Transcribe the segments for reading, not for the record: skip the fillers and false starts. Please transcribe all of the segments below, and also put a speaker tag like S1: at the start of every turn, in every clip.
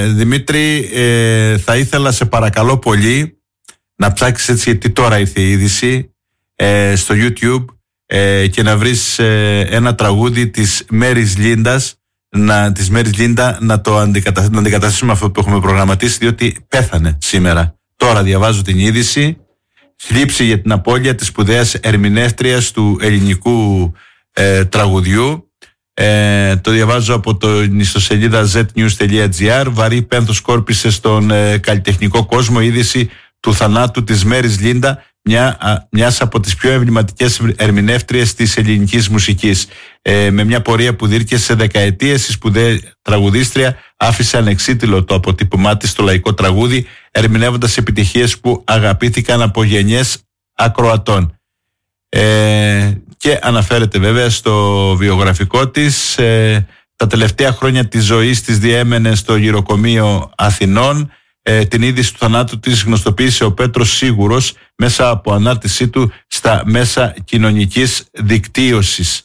S1: Δημήτρη, θα ήθελα σε παρακαλώ πολύ να ψάξεις έτσι, γιατί τώρα ήρθε η είδηση, στο YouTube και να βρεις ένα τραγούδι της Μέρις Λίντας, να το αντικαταστήσουμε αυτό που έχουμε προγραμματίσει, διότι πέθανε σήμερα. Τώρα διαβάζω την είδηση. Θλίψη για την απώλεια της σπουδαίας ερμηνεύτριας του ελληνικού τραγουδιού. Το διαβάζω από την ιστοσελίδα znews.gr. Βαρύ πένθος σκόρπισε στον καλλιτεχνικό κόσμο η είδηση του θανάτου της Μέρις Λίντα, μιας από τις πιο εμβληματικές ερμηνεύτριες της ελληνικής μουσικής. Με μια πορεία που διήρκεσε σε δεκαετίες, η σπουδαία τραγουδίστρια άφησε ανεξίτηλο το αποτύπωμά της στο λαϊκό τραγούδι, ερμηνεύοντας επιτυχίες που αγαπήθηκαν από γενιές ακροατών. Και αναφέρεται βέβαια στο βιογραφικό της. Τα τελευταία χρόνια της ζωής της διέμενε στο γυροκομείο Αθηνών. Την είδηση του θανάτου της γνωστοποίησε ο Πέτρος Σίγουρος μέσα από ανάρτησή του στα μέσα κοινωνικής δικτύωσης.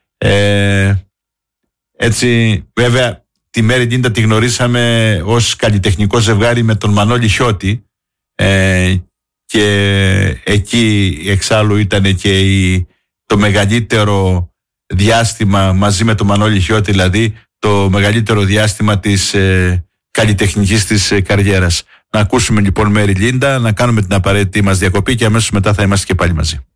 S1: Έτσι βέβαια τη Μέρι Λίντα τη γνωρίσαμε ως καλλιτεχνικό ζευγάρι με τον Μανώλη Χιώτη, και εκεί εξάλλου ήταν και το μεγαλύτερο διάστημα, μαζί με τον Μανώλη Χιώτη δηλαδή, το μεγαλύτερο διάστημα της καλλιτεχνικής της καριέρας. Να ακούσουμε λοιπόν Μέρι Λίντα, να κάνουμε την απαραίτητη μας διακοπή και αμέσως μετά θα είμαστε και πάλι μαζί.